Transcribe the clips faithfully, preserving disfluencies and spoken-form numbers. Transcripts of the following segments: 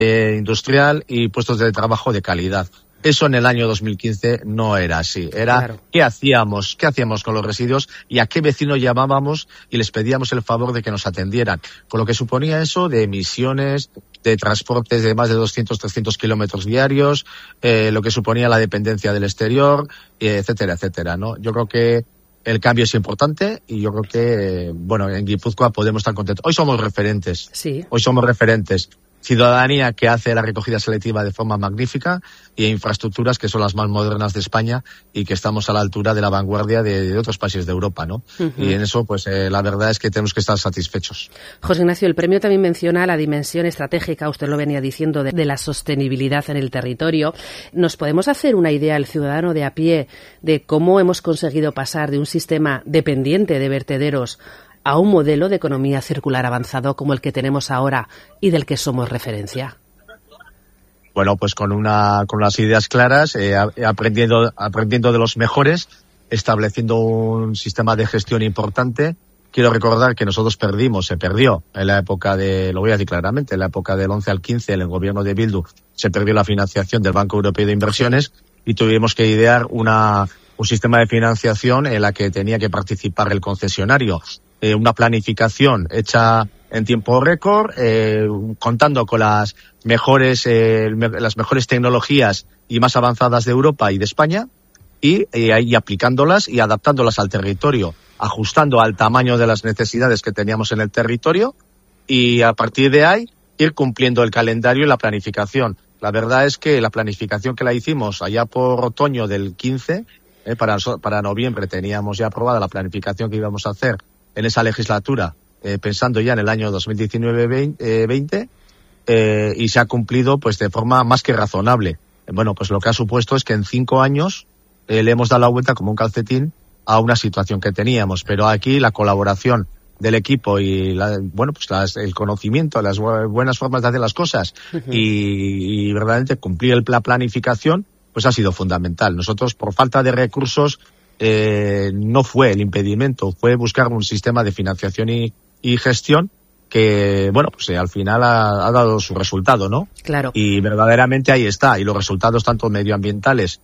eh, industrial y puestos de trabajo de calidad. Eso en el año dos mil quince no era así. Era claro. qué hacíamos, qué hacíamos con los residuos y a qué vecinos llamábamos y les pedíamos el favor de que nos atendieran. Con lo que suponía eso de emisiones, de transportes de más de doscientos, trescientos kilómetros diarios, eh, lo que suponía la dependencia del exterior, eh, etcétera, etcétera, ¿no? Yo creo que el cambio es importante y yo creo que, bueno, en Guipúzcoa podemos estar contentos. Hoy somos referentes. Sí. Hoy somos referentes. Ciudadanía que hace la recogida selectiva de forma magnífica y infraestructuras que son las más modernas de España y que estamos a la altura de la vanguardia de, de otros países de Europa, ¿no? Uh-huh. Y en eso, pues, eh, la verdad es que tenemos que estar satisfechos. José Ignacio, el premio también menciona la dimensión estratégica, usted lo venía diciendo, de, de la sostenibilidad en el territorio. ¿Nos podemos hacer una idea, el ciudadano de a pie, de cómo hemos conseguido pasar de un sistema dependiente de vertederos a un modelo de economía circular avanzado como el que tenemos ahora y del que somos referencia? Bueno, pues con una con unas ideas claras, eh, aprendiendo aprendiendo de los mejores, estableciendo un sistema de gestión importante. Quiero recordar que nosotros perdimos, se perdió en la época de, lo voy a decir claramente, en la época del once al quince, en el gobierno de Bildu, se perdió la financiación del Banco Europeo de Inversiones y tuvimos que idear una un sistema de financiación en la que tenía que participar el concesionario. Eh, una planificación hecha en tiempo récord, eh, contando con las mejores, eh, las mejores tecnologías y más avanzadas de Europa y de España, y, y, y aplicándolas y adaptándolas al territorio, ajustando al tamaño de las necesidades que teníamos en el territorio, y a partir de ahí ir cumpliendo el calendario y la planificación. La verdad es que la planificación que la hicimos allá por otoño del quince, eh, para, para noviembre teníamos ya aprobada la planificación que íbamos a hacer en esa legislatura, eh, pensando ya en el año dos mil diecinueve veinte, eh, y se ha cumplido pues de forma más que razonable. Bueno, pues lo que ha supuesto es que en cinco años eh, le hemos dado la vuelta como un calcetín a una situación que teníamos, pero aquí la colaboración del equipo y la, bueno, pues las, el conocimiento, las buenas formas de hacer las cosas uh-huh. y, y verdaderamente cumplir el, la planificación, pues ha sido fundamental. Nosotros, por falta de recursos, Eh, no fue el impedimento, fue buscar un sistema de financiación y, y gestión que, bueno, pues eh, al final ha, ha dado su resultado, ¿no? Claro. Y verdaderamente ahí está. Y los resultados tanto medioambientales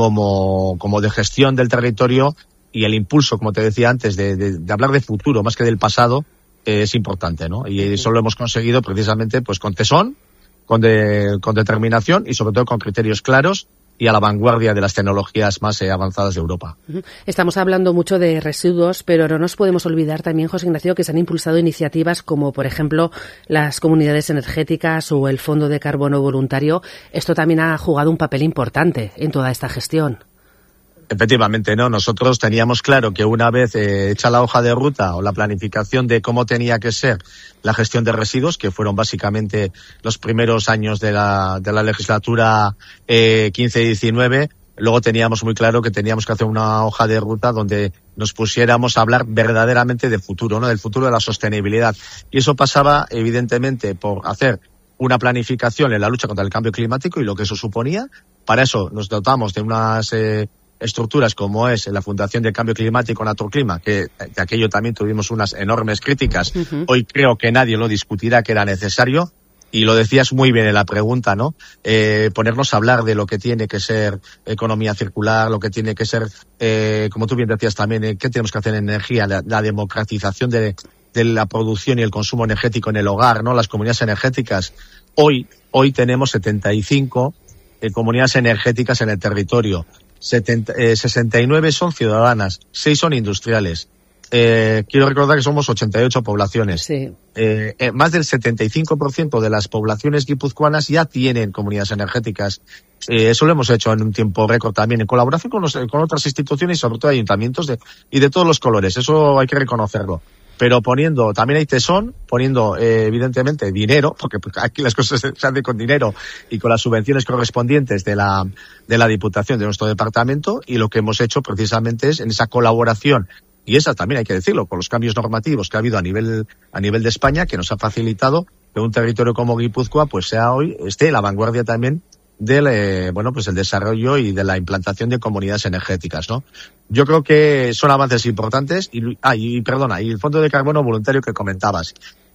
como, como de gestión del territorio y el impulso, como te decía antes, de, de, de hablar de futuro más que del pasado, eh, es importante, ¿no? Y eso lo hemos conseguido precisamente pues con tesón, con, de, con determinación y sobre todo con criterios claros y a la vanguardia de las tecnologías más eh, avanzadas de Europa. Estamos hablando mucho de residuos, pero no nos podemos olvidar también, José Ignacio, que se han impulsado iniciativas como, por ejemplo, las comunidades energéticas o el Fondo de Carbono Voluntario. Esto también ha jugado un papel importante en toda esta gestión. Efectivamente, ¿no? Nosotros teníamos claro que una vez eh, hecha la hoja de ruta o la planificación de cómo tenía que ser la gestión de residuos, que fueron básicamente los primeros años de la, de la legislatura eh, quince diecinueve, luego teníamos muy claro que teníamos que hacer una hoja de ruta donde nos pusiéramos a hablar verdaderamente del futuro, ¿no? Del futuro de la sostenibilidad. Y eso pasaba, evidentemente, por hacer una planificación en la lucha contra el cambio climático y lo que eso suponía. Para eso nos dotamos de unas eh, estructuras como es la Fundación de Cambio Climático Naturclima, que de aquello también tuvimos unas enormes críticas. Uh-huh. Hoy creo que nadie lo discutirá que era necesario. Y lo decías muy bien en la pregunta, ¿no? Eh, ponernos a hablar de lo que tiene que ser economía circular, lo que tiene que ser, eh, como tú bien decías también, eh, qué tenemos que hacer en energía, la, la democratización de, de la producción y el consumo energético en el hogar, ¿no? Las comunidades energéticas. Hoy, hoy tenemos setenta y cinco eh, comunidades energéticas en el territorio. setenta, eh, sesenta y nueve son ciudadanas, seis son industriales. Eh, quiero recordar que somos ochenta y ocho poblaciones. Sí. Eh, eh, más del setenta y cinco por ciento de las poblaciones guipuzcoanas ya tienen comunidades energéticas. Eh, eso lo hemos hecho en un tiempo récord también, en colaboración con, los, con otras instituciones y sobre todo ayuntamientos de, y de todos los colores. Eso hay que reconocerlo. Pero poniendo, también hay tesón, poniendo eh, evidentemente dinero, porque aquí las cosas se hacen con dinero y con las subvenciones correspondientes de la, de la Diputación, de nuestro departamento, y lo que hemos hecho precisamente es en esa colaboración. Y esa también hay que decirlo, con los cambios normativos que ha habido a nivel, a nivel de España, que nos ha facilitado que un territorio como Guipúzcoa, pues sea hoy, esté en la vanguardia también del, eh, bueno, pues el desarrollo y de la implantación de comunidades energéticas, ¿no? Yo creo que son avances importantes y, ah, y perdona, y el Fondo de Carbono Voluntario que comentabas.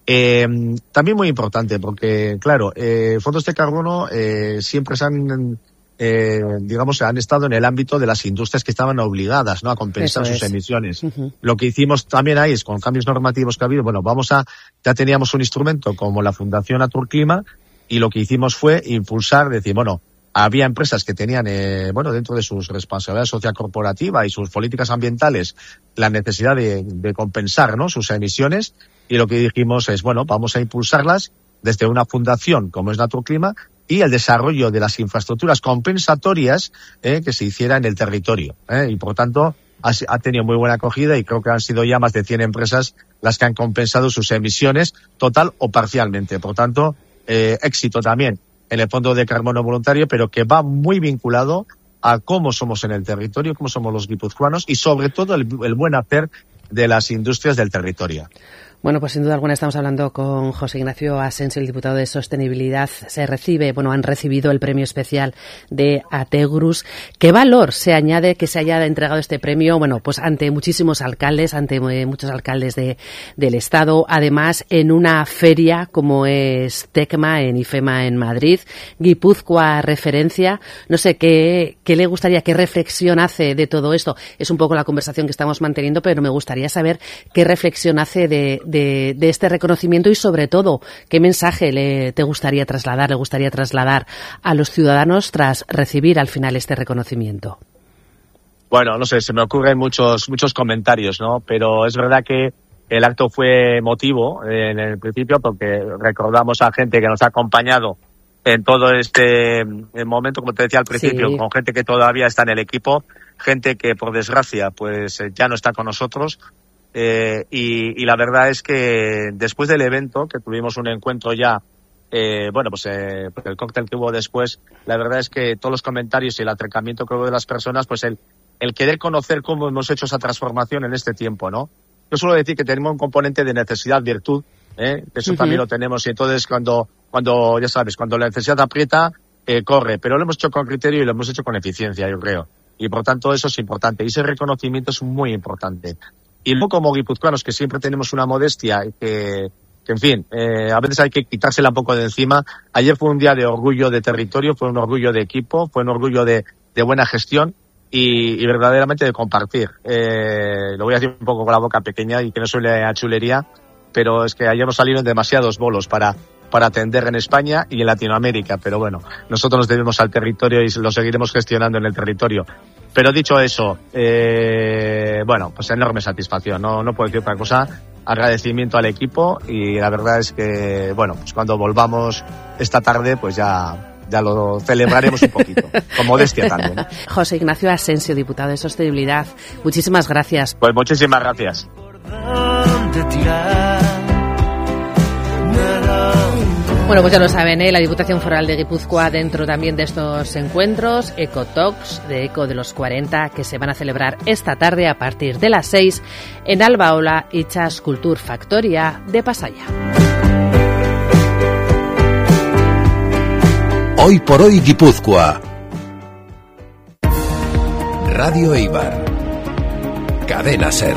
Eh, también muy importante porque, claro, eh, fondos de carbono eh, siempre se han, eh, digamos, han estado en el ámbito de las industrias que estaban obligadas, ¿no?, a compensar Eso sus es. emisiones. Uh-huh. Lo que hicimos también ahí es, con cambios normativos que ha habido, bueno, vamos a, ya teníamos un instrumento como la Fundación Naturclima, y lo que hicimos fue impulsar, decir, bueno, había empresas que tenían, eh, bueno, dentro de sus responsabilidades social corporativa y sus políticas ambientales, la necesidad de, de compensar, ¿no?, sus emisiones, y lo que dijimos es, bueno, vamos a impulsarlas desde una fundación como es Naturclima y el desarrollo de las infraestructuras compensatorias eh, que se hiciera en el territorio. Eh, y por tanto, ha, ha tenido muy buena acogida y creo que han sido ya más de cien empresas las que han compensado sus emisiones total o parcialmente. Por tanto, eh, éxito también en el Fondo de Carbono Voluntario, pero que va muy vinculado a cómo somos en el territorio, cómo somos los guipuzcoanos y sobre todo el, el buen hacer de las industrias del territorio. Bueno, pues sin duda alguna estamos hablando con José Ignacio Asensio, el diputado de Sostenibilidad. Se recibe, bueno, han recibido el premio especial de Ategrus. ¿Qué valor se añade que se haya entregado este premio? Bueno, pues ante muchísimos alcaldes, ante muchos alcaldes de, del Estado, además en una feria como es Tecma, en IFEMA en Madrid, Guipúzcoa referencia. No sé, ¿qué, qué le gustaría, qué reflexión hace de todo esto? Es un poco la conversación que estamos manteniendo, pero me gustaría saber qué reflexión hace de De, de este reconocimiento y, sobre todo, ¿qué mensaje le te gustaría trasladar, le gustaría trasladar a los ciudadanos tras recibir al final este reconocimiento? Bueno, no sé, se me ocurren muchos muchos comentarios, ¿no? Pero es verdad que el acto fue emotivo eh, en el principio porque recordamos a gente que nos ha acompañado en todo este momento, como te decía al principio, sí, con gente que todavía está en el equipo, gente que, por desgracia, pues ya no está con nosotros. Eh, y, y la verdad es que después del evento, que tuvimos un encuentro ya, eh, bueno, pues eh, el cóctel que hubo después, la verdad es que todos los comentarios y el acercamiento que hubo de las personas, pues el, el querer conocer cómo hemos hecho esa transformación en este tiempo, ¿no? Yo suelo decir que tenemos un componente de necesidad-virtud, ¿eh? Eso uh-huh. también lo tenemos, y entonces cuando, cuando, ya sabes, cuando la necesidad aprieta, eh, corre, pero lo hemos hecho con criterio y lo hemos hecho con eficiencia, yo creo. Y por tanto eso es importante, y ese reconocimiento es muy importante. Y luego, como guipuzcoanos, que siempre tenemos una modestia y que, que en fin, eh, a veces hay que quitársela un poco de encima. Ayer fue un día de orgullo de territorio, fue un orgullo de equipo, fue un orgullo de, de buena gestión y, y verdaderamente de compartir. Eh, lo voy a decir un poco con la boca pequeña y que no suele a chulería, pero es que ayer nos salieron demasiados bolos para, para atender en España y en Latinoamérica. Pero bueno, nosotros nos debemos al territorio y lo seguiremos gestionando en el territorio. Pero dicho eso, eh, bueno, pues enorme satisfacción, no, no puedo decir otra cosa, agradecimiento al equipo y la verdad es que, bueno, pues cuando volvamos esta tarde, pues ya, ya lo celebraremos un poquito, con modestia también, ¿no? José Ignacio Asensio, diputado de Sostenibilidad, muchísimas gracias. Pues muchísimas gracias. Bueno, pues ya lo saben, ¿eh? La Diputación Foral de Guipúzcoa dentro también de estos encuentros, Ecotalks, de Eco de los cuarenta, que se van a celebrar esta tarde a partir de las seis en Albaola Itxas Kultur Factoria de Pasaya. Hoy por hoy Guipúzcoa. Radio Eibar. Cadena Ser.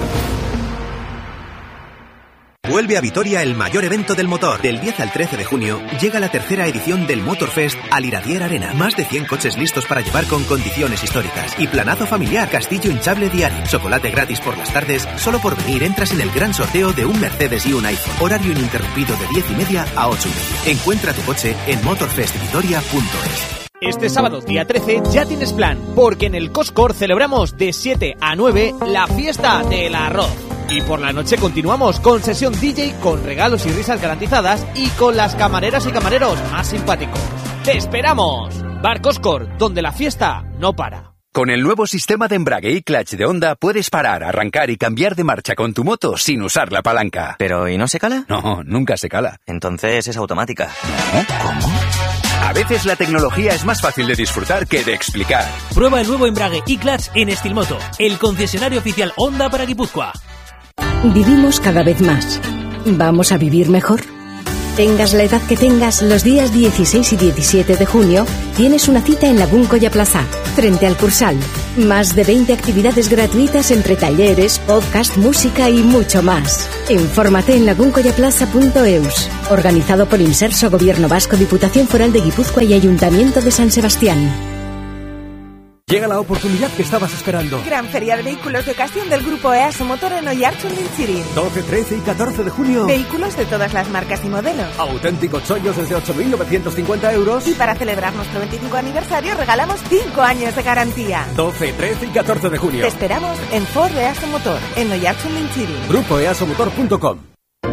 Vuelve a Vitoria el mayor evento del motor. Del diez al trece de junio llega la tercera edición del Motorfest al Iradier Arena. Más de cien coches listos para llevar con condiciones históricas. Y planazo familiar, castillo hinchable diario. Chocolate gratis por las tardes. Solo por venir entras en el gran sorteo de un Mercedes y un iPhone. Horario ininterrumpido de diez y media a ocho y media. Encuentra tu coche en motorfest vitoria punto es. Este sábado, día trece, ya tienes plan, porque en el Coscor celebramos de siete a nueve la fiesta del arroz. Y por la noche continuamos con sesión D J con regalos y risas garantizadas y con las camareras y camareros más simpáticos. ¡Te esperamos! Bar Coscor, donde la fiesta no para. Con el nuevo sistema de embrague y clutch de Honda puedes parar, arrancar y cambiar de marcha con tu moto sin usar la palanca. ¿Pero y no se cala? No, nunca se cala. Entonces es automática. ¿No? ¿Cómo? A veces la tecnología es más fácil de disfrutar que de explicar. Prueba el nuevo embrague y clutch en Estilmoto, el concesionario oficial Honda para Guipúzcoa. Vivimos cada vez más. ¿Vamos a vivir mejor? Tengas la edad que tengas, los días dieciséis y diecisiete de junio tienes una cita en Lagunco y Plaza, frente al Cursal. Más de veinte actividades gratuitas entre talleres, podcast, música y mucho más. Infórmate en laguncoyaplaza punto eus. Organizado por Inserso, Gobierno Vasco, Diputación Foral de Guipúzcoa y Ayuntamiento de San Sebastián. Llega la oportunidad que estabas esperando. Gran Feria de Vehículos de Ocasión del Grupo EASO Motor en Oiartzun y Chirin. doce, trece y catorce de junio. Vehículos de todas las marcas y modelos. Auténticos chollos desde ocho mil novecientos cincuenta euros. Y para celebrar nuestro veinticinco aniversario regalamos cinco años de garantía. doce, trece y catorce de junio. Te esperamos en Ford EASO Motor en Oiartzun y Chirin. Grupo easo motor punto com.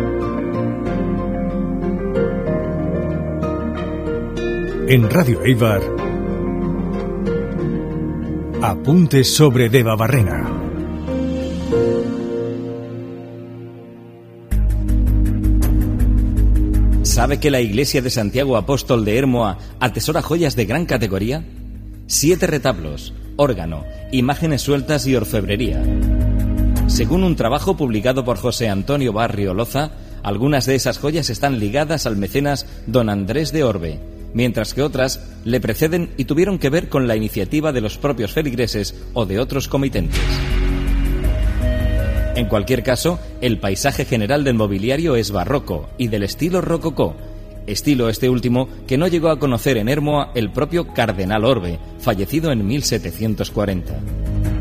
En Radio Eibar, apuntes sobre Debabarrena. ¿Sabe que la Iglesia de Santiago Apóstol de Hermoa atesora joyas de gran categoría? Siete retablos, órgano, imágenes sueltas y orfebrería. Según un trabajo publicado por José Antonio Barrio Loza, algunas de esas joyas están ligadas al mecenas don Andrés de Orbe, mientras que otras le preceden y tuvieron que ver con la iniciativa de los propios feligreses o de otros comitentes. En cualquier caso, el paisaje general del mobiliario es barroco y del estilo rococó, estilo este último que no llegó a conocer en Hermoa el propio cardenal Orbe, fallecido en mil setecientos cuarenta.